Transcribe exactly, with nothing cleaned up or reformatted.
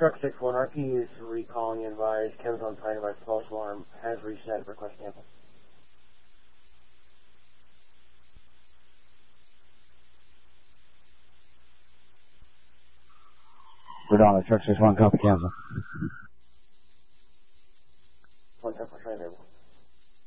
Truck six one, R P is recalling advised. Kev's on site by false alarm. Has reset. Request cancel. We're on the Truck six one, copy cancel. One ten, push right there.